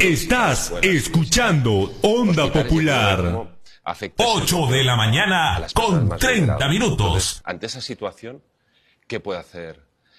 Estás escuchando Onda Popular. 8 de la mañana con 30 minutos. Entonces, ante esa situación, ¿qué puede hacer?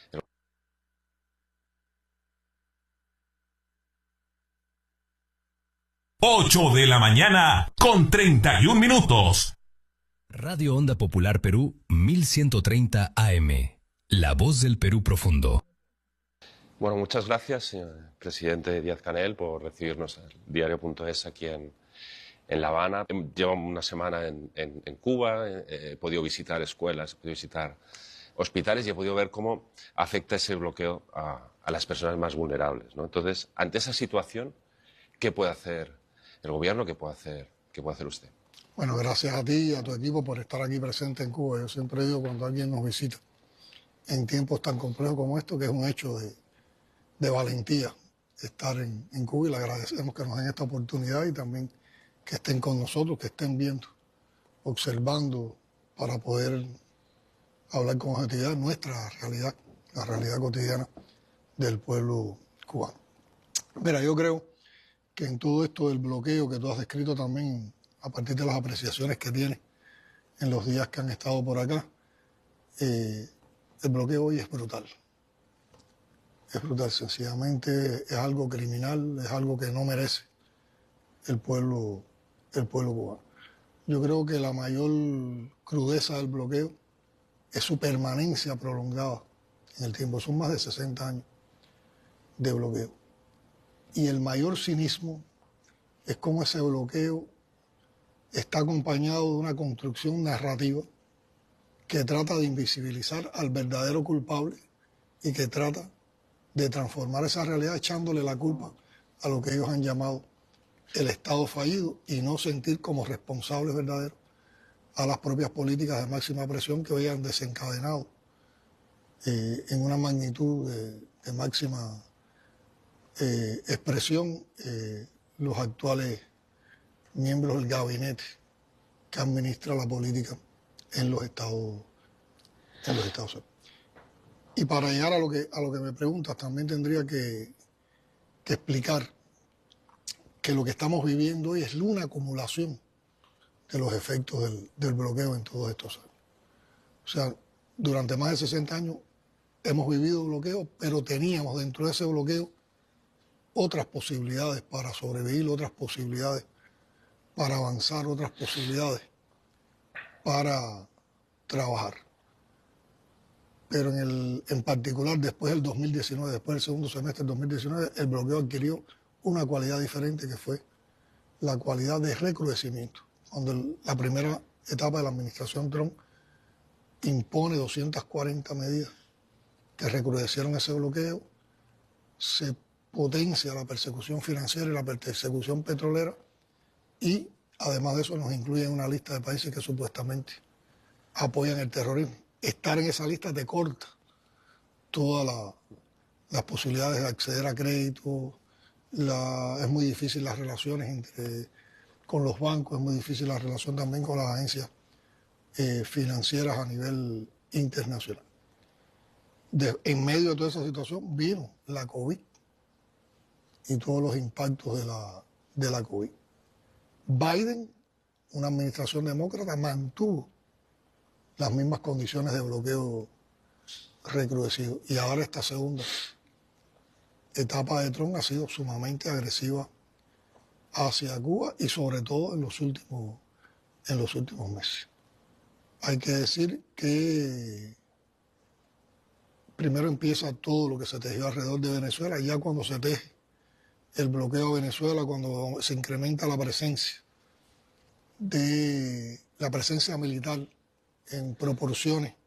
8 de la mañana con 31 minutos. Radio Onda Popular Perú 1130 AM. La voz del Perú profundo. Bueno, muchas gracias, señor presidente Díaz-Canel, por recibirnos al diario.es aquí en La Habana. Llevo una semana en Cuba, he podido visitar escuelas, he podido visitar hospitales y he podido ver cómo afecta ese bloqueo a las personas más vulnerables, ¿no? Entonces, ante esa situación, ¿qué puede hacer el gobierno? ¿Qué puede hacer usted? Bueno, gracias a ti y a tu equipo por estar aquí presente en Cuba. Yo siempre digo cuando alguien nos visita en tiempos tan complejos como estos, que es un hecho de valentía estar en Cuba, y le agradecemos que nos den esta oportunidad y también que estén con nosotros, que estén viendo, observando, para poder hablar con objetividad nuestra realidad, la realidad cotidiana del pueblo cubano. Mira, yo creo que en todo esto del bloqueo que tú has descrito también, a partir de las apreciaciones que tienes en los días que han estado por acá, el bloqueo hoy es brutal. Es brutal, sencillamente es algo criminal, es algo que no merece el pueblo cubano. Yo creo que la mayor crudeza del bloqueo es su permanencia prolongada en el tiempo. Son más de 60 años de bloqueo. Y el mayor cinismo es cómo ese bloqueo está acompañado de una construcción narrativa que trata de invisibilizar al verdadero culpable y que trata de transformar esa realidad echándole la culpa a lo que ellos han llamado el Estado fallido y no sentir como responsables verdaderos a las propias políticas de máxima presión que hoy han desencadenado en una magnitud de máxima expresión los actuales miembros del gabinete que administra la política en los Estados Unidos. Y para llegar a lo que me preguntas, también tendría que explicar que lo que estamos viviendo hoy es una acumulación de los efectos del bloqueo en todos estos años. O sea, durante más de 60 años hemos vivido bloqueo, pero teníamos dentro de ese bloqueo otras posibilidades para sobrevivir, otras posibilidades para avanzar, otras posibilidades para trabajar. Pero en particular después del 2019, después del segundo semestre del 2019, el bloqueo adquirió una cualidad diferente, que fue la cualidad de recrudecimiento. Cuando la primera etapa de la administración Trump impone 240 medidas que recrudecieron ese bloqueo, se potencia la persecución financiera y la persecución petrolera, y además de eso nos incluye en una lista de países que supuestamente apoyan el terrorismo. Estar en esa lista te corta todas las posibilidades de acceder a crédito, es muy difícil las relaciones con los bancos, es muy difícil la relación también con las agencias financieras a nivel internacional. En medio de toda esa situación vino la COVID y todos los impactos de la COVID. Biden, una administración demócrata, mantuvo las mismas condiciones de bloqueo recrudecido. Y ahora esta segunda etapa de Trump ha sido sumamente agresiva hacia Cuba y sobre todo en los últimos meses. Hay que decir que primero empieza todo lo que se tejió alrededor de Venezuela, y ya cuando se teje el bloqueo a Venezuela, cuando se incrementa la presencia militar en proporciones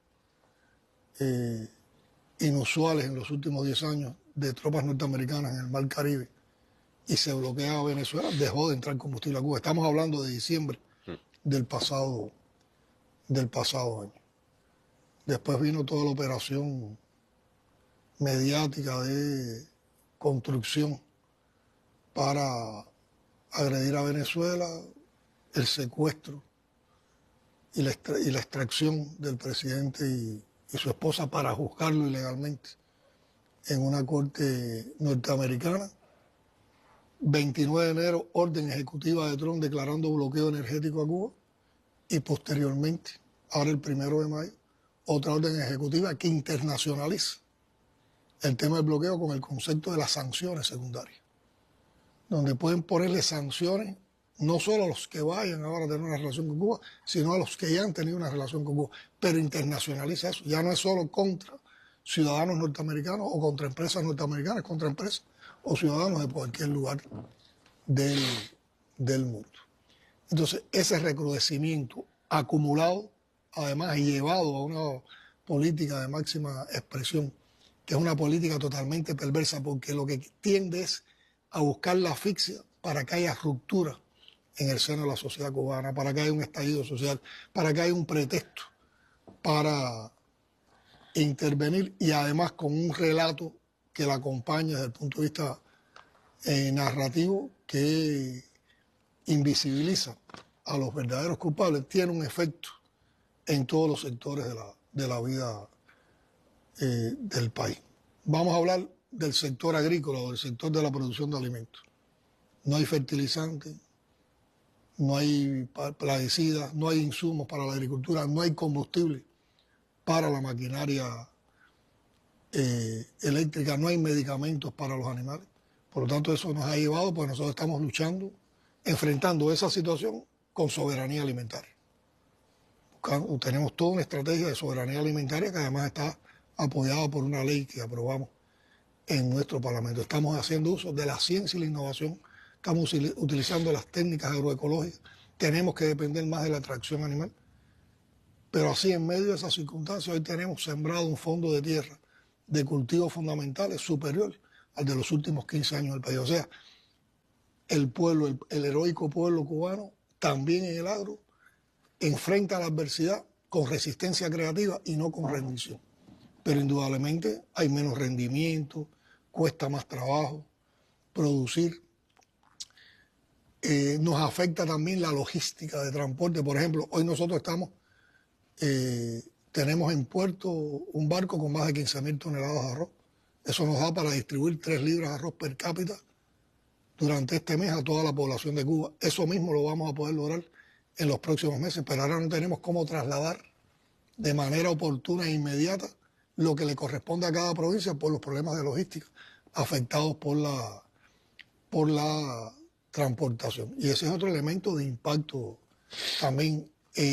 inusuales en los últimos 10 años de tropas norteamericanas en el Mar Caribe, y se bloquea a Venezuela, dejó de entrar combustible a Cuba. Estamos hablando de diciembre del pasado año. Después vino toda la operación mediática de construcción para agredir a Venezuela, el secuestro y la extracción del presidente y su esposa para juzgarlo ilegalmente en una corte norteamericana, 29 de enero, orden ejecutiva de Trump declarando bloqueo energético a Cuba. Y posteriormente, ahora el 1 de mayo, otra orden ejecutiva que internacionaliza el tema del bloqueo con el concepto de las sanciones secundarias, donde pueden ponerle sanciones no solo a los que vayan ahora a tener una relación con Cuba, sino a los que ya han tenido una relación con Cuba, pero internacionaliza eso. Ya no es solo contra ciudadanos norteamericanos o contra empresas norteamericanas, contra empresas o ciudadanos de cualquier lugar del mundo. Entonces, ese recrudecimiento acumulado, además, y llevado a una política de máxima expresión, que es una política totalmente perversa, porque lo que tiende es a buscar la asfixia para que haya ruptura en el seno de la sociedad cubana, para que haya un estallido social, para que haya un pretexto para intervenir, y además con un relato que la acompaña desde el punto de vista narrativo, que invisibiliza a los verdaderos culpables, tiene un efecto en todos los sectores de la vida del país. Vamos a hablar del sector agrícola o del sector de la producción de alimentos. No hay fertilizantes, no hay plaguicidas, no hay insumos para la agricultura, no hay combustible para la maquinaria eléctrica, no hay medicamentos para los animales. Por lo tanto, eso nos ha llevado, pues nosotros estamos luchando, enfrentando esa situación con soberanía alimentaria. Tenemos toda una estrategia de soberanía alimentaria que además está apoyada por una ley que aprobamos en nuestro Parlamento. Estamos haciendo uso de la ciencia y la innovación, estamos utilizando las técnicas agroecológicas, tenemos que depender más de la atracción animal, pero así en medio de esas circunstancias hoy tenemos sembrado un fondo de tierra de cultivos fundamentales superior al de los últimos 15 años del país. O sea, el pueblo, el heroico pueblo cubano, también en el agro, enfrenta la adversidad con resistencia creativa y no con rendición. Pero indudablemente hay menos rendimiento, cuesta más trabajo producir. Nos afecta también la logística de transporte. Por ejemplo, hoy nosotros tenemos en puerto un barco con más de 15.000 toneladas de arroz. Eso nos da para distribuir 3 libras de arroz per cápita durante este mes a toda la población de Cuba. Eso mismo lo vamos a poder lograr en los próximos meses, pero ahora no tenemos cómo trasladar de manera oportuna e inmediata lo que le corresponde a cada provincia por los problemas de logística afectados por la transportación. Y ese es otro elemento de impacto también.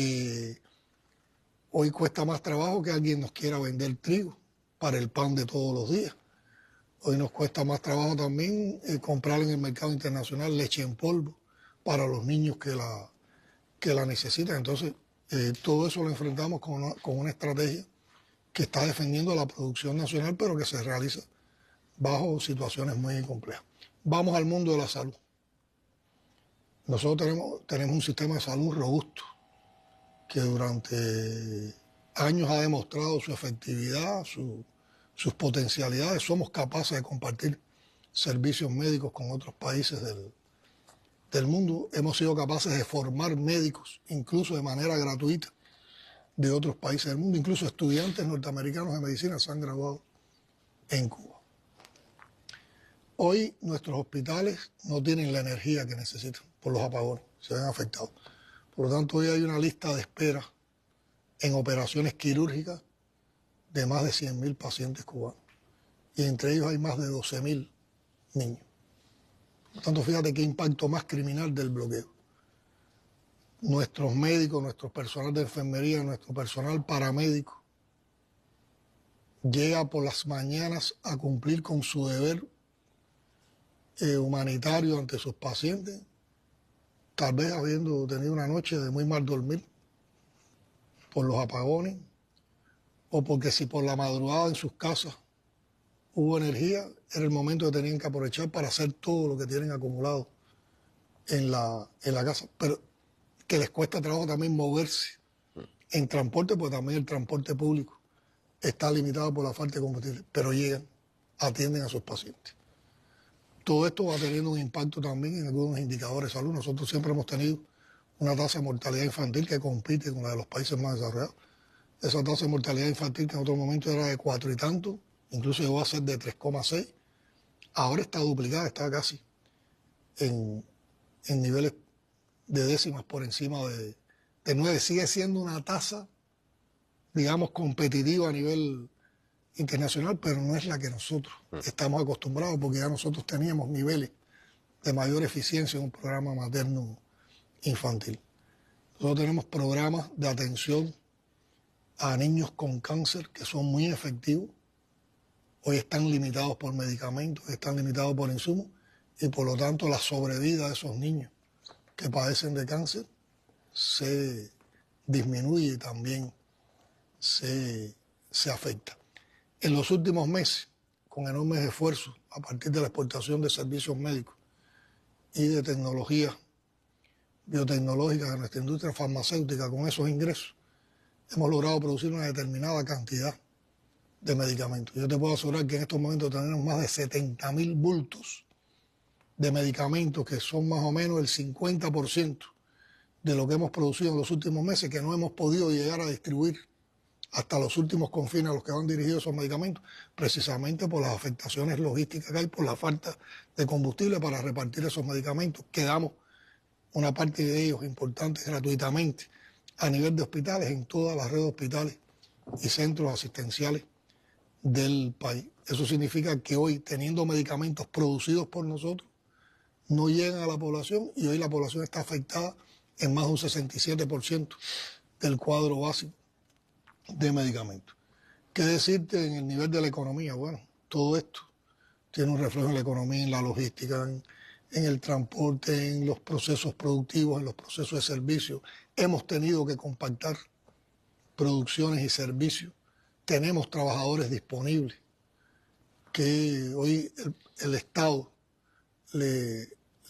Hoy cuesta más trabajo que alguien nos quiera vender trigo para el pan de todos los días. Hoy nos cuesta más trabajo también comprar en el mercado internacional leche en polvo para los niños que la necesitan. Entonces, todo eso lo enfrentamos con una estrategia que está defendiendo la producción nacional, pero que se realiza bajo situaciones muy complejas. Vamos al mundo de la salud. Nosotros tenemos un sistema de salud robusto que durante años ha demostrado su efectividad, sus potencialidades. Somos capaces de compartir servicios médicos con otros países del mundo. Hemos sido capaces de formar médicos, incluso de manera gratuita, de otros países del mundo. Incluso estudiantes norteamericanos de medicina se han graduado en Cuba. Hoy nuestros hospitales no tienen la energía que necesitan por los apagones, se ven afectados. Por lo tanto, hoy hay una lista de espera en operaciones quirúrgicas de más de 100.000 pacientes cubanos. Y entre ellos hay más de 12.000 niños. Por lo tanto, fíjate qué impacto más criminal del bloqueo. Nuestros médicos, nuestro personal de enfermería, nuestro personal paramédico llega por las mañanas a cumplir con su deber humanitario ante sus pacientes, tal vez habiendo tenido una noche de muy mal dormir por los apagones, o porque si por la madrugada en sus casas hubo energía, era el momento que tenían que aprovechar para hacer todo lo que tienen acumulado en la casa. Pero que les cuesta trabajo también moverse en transporte, porque también el transporte público está limitado por la falta de combustible, pero llegan, atienden a sus pacientes. Todo esto va teniendo un impacto también en algunos indicadores de salud. Nosotros siempre hemos tenido una tasa de mortalidad infantil que compite con la de los países más desarrollados. Esa tasa de mortalidad infantil que en otro momento era de 4 y tanto, incluso llegó a ser de 3,6, ahora está duplicada, está casi en niveles de décimas por encima de 9. Sigue siendo una tasa, digamos, competitiva a nivel internacional, pero no es la que nosotros estamos acostumbrados, porque ya nosotros teníamos niveles de mayor eficiencia en un programa materno infantil. Nosotros tenemos programas de atención a niños con cáncer que son muy efectivos. Hoy están limitados por medicamentos, están limitados por insumos, y por lo tanto la sobrevida de esos niños que padecen de cáncer se disminuye y también se afecta. En los últimos meses, con enormes esfuerzos a partir de la exportación de servicios médicos y de tecnología biotecnológica de nuestra industria farmacéutica, con esos ingresos, hemos logrado producir una determinada cantidad de medicamentos. Yo te puedo asegurar que en estos momentos tenemos más de 70.000 bultos de medicamentos, que son más o menos el 50% de lo que hemos producido en los últimos meses, que no hemos podido llegar a distribuir hasta los últimos confines a los que van dirigidos esos medicamentos, precisamente por las afectaciones logísticas que hay, por la falta de combustible para repartir esos medicamentos, que damos una parte de ellos importantes gratuitamente a nivel de hospitales, en toda la red de hospitales y centros asistenciales del país. Eso significa que hoy, teniendo medicamentos producidos por nosotros, no llegan a la población, y hoy la población está afectada en más de un 67% del cuadro básico de medicamentos. ¿Qué decirte en el nivel de la economía? Bueno, todo esto tiene un reflejo en la economía, en la logística, en el transporte, en los procesos productivos, en los procesos de servicio. Hemos tenido que compactar producciones y servicios. Tenemos trabajadores disponibles que hoy el Estado le